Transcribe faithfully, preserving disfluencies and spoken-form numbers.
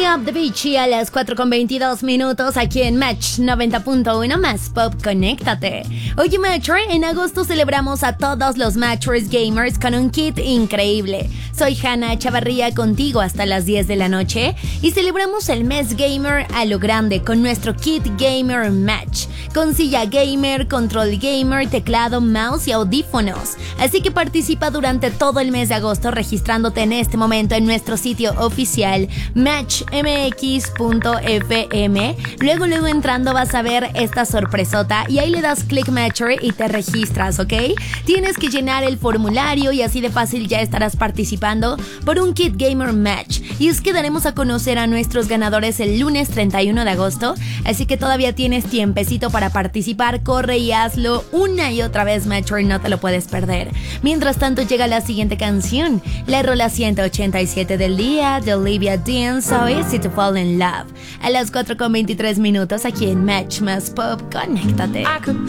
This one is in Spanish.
Up the Beachy a las cuatro con veintidós minutos aquí en Match noventa punto uno más Pop, conéctate. Oye Matcher, en agosto celebramos a todos los Matchers Gamers con un kit increíble. Soy Hanna Chavarría contigo hasta las diez de la noche y celebramos el mes gamer a lo grande con nuestro kit Gamer Match, con silla gamer, control gamer, teclado, mouse y audífonos. Así que participa durante todo el mes de agosto registrándote en este momento en nuestro sitio oficial match m x punto f m. Luego luego entrando vas a ver esta sorpresota y ahí le das click Matcher y te registras, ¿ok? Tienes que llenar el formulario y así de fácil ya estarás participando por un kit Gamer Match. Y es que daremos a conocer a nuestros ganadores el lunes treinta y uno de agosto, así que todavía tienes tiempecito para participar. Corre y hazlo una y otra vez, Matcher, no te lo puedes perder. Mientras tanto llega la siguiente canción, la rola ciento ochenta y siete del día de Olivia Dean, So Easy to Fall in Love, a las cuatro con veintitrés minutos aquí en Match más Pop, conéctate.